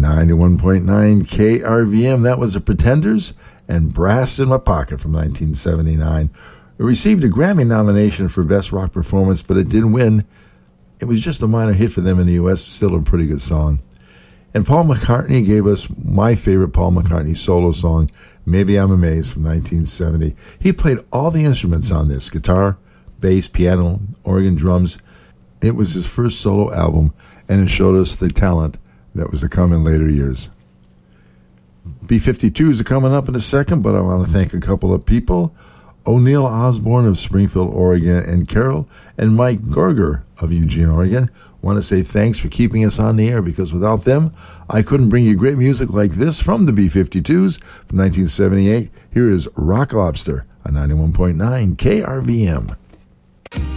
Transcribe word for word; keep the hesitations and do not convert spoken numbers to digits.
ninety-one point nine K R V M. That was the Pretenders and Brass in My Pocket from nineteen seventy-nine. It received a Grammy nomination for Best Rock Performance, but it didn't win. It was just a minor hit for them in the U S, still a pretty good song. And Paul McCartney gave us my favorite Paul McCartney solo song, Maybe I'm Amazed, from nineteen seventy. He played all the instruments on this, guitar, bass, piano, organ, drums. It was his first solo album, and it showed us the talent that was to come in later years. B fifty-twos are coming up in a second, but I want to thank a couple of people. O'Neill Osborne of Springfield, Oregon, and Carol and Mike Gorger of Eugene, Oregon. Want to say thanks for keeping us on the air, because without them, I couldn't bring you great music like this from the B fifty-twos from nineteen seventy-eight. Here is Rock Lobster on ninety-one point nine K R V M.